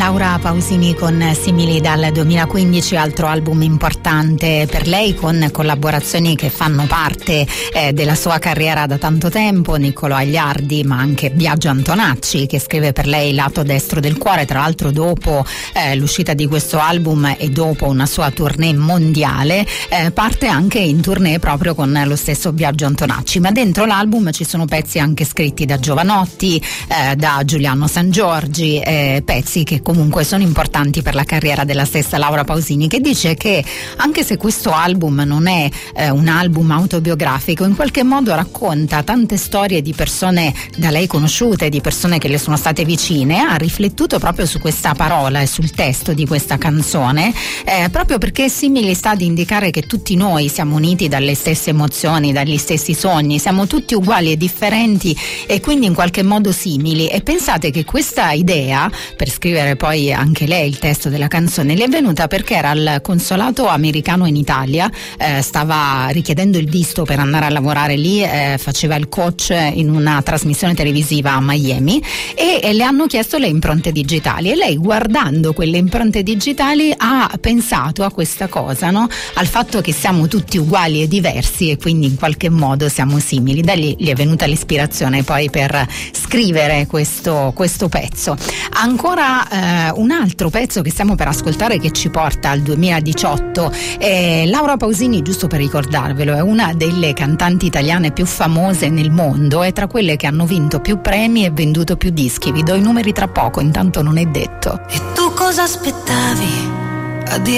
Laura Pausini con Simili dal 2015, altro album importante per lei, con collaborazioni che fanno parte della sua carriera da tanto tempo, Niccolò Agliardi ma anche Biagio Antonacci, che scrive per lei Lato destro del cuore, tra l'altro dopo l'uscita di questo album e dopo una sua tournée mondiale, parte anche in tournée proprio con lo stesso Biagio Antonacci, ma dentro l'album ci sono pezzi anche scritti da Jovanotti, da Giuliano Sangiorgi, pezzi che comunque sono importanti per la carriera della stessa Laura Pausini, che dice che anche se questo album non è un album autobiografico, in qualche modo racconta tante storie di persone da lei conosciute, di persone che le sono state vicine. Ha riflettuto proprio su questa parola e sul testo di questa canzone, proprio perché Simili sta ad indicare che tutti noi siamo uniti dalle stesse emozioni, dagli stessi sogni, siamo tutti uguali e differenti e quindi in qualche modo simili. E pensate che questa idea per scrivere poi anche lei il testo della canzone le è venuta perché era al consolato americano in Italia, stava richiedendo il visto per andare a lavorare lì, faceva il coach in una trasmissione televisiva a Miami e le hanno chiesto le impronte digitali e lei, guardando quelle impronte digitali, ha pensato a questa cosa, no? Al fatto che siamo tutti uguali e diversi e quindi in qualche modo siamo simili. Da lì gli è venuta l'ispirazione poi per scrivere questo pezzo. Ancora un altro pezzo che stiamo per ascoltare, che ci porta al 2018. Laura Pausini, giusto per ricordarvelo, è una delle cantanti italiane più famose nel mondo, è tra quelle che hanno vinto più premi e venduto più dischi. Vi do i numeri tra poco, intanto non è detto. E tu cosa aspettavi? A dire